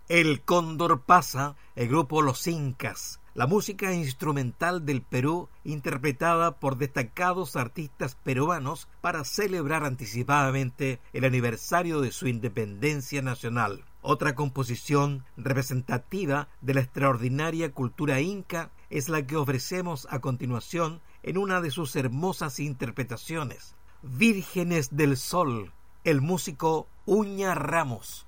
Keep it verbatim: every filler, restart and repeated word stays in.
El Cóndor pasa, el grupo Los Incas, la música instrumental del Perú interpretada por destacados artistas peruanos para celebrar anticipadamente el aniversario de su independencia nacional. Otra composición representativa de la extraordinaria cultura inca es la que ofrecemos a continuación en una de sus hermosas interpretaciones, Vírgenes del Sol, el músico Uña Ramos.